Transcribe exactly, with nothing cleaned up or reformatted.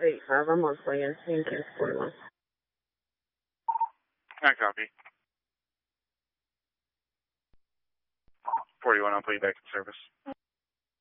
eight five. I'm on plan. Thank you, forty-one. I copy. forty-one, I'll put you back in service.